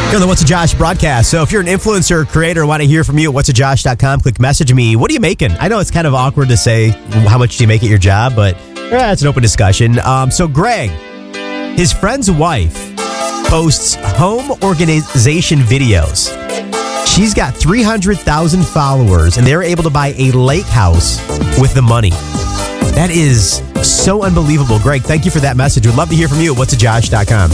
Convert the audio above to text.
You're on the What's a Josh broadcast. So if you're an influencer or creator and want to hear from you at whatsajosh.com, click message me. What are you making? I know it's kind of awkward to say how much do you make at your job, but it's an open discussion. So Greg, his friend's wife, posts home organization videos. She's got 300,000 followers, and they're able to buy a lake house with the money. That is so unbelievable. Greg, thank you for that message. We'd love to hear from you at whatsajosh.com.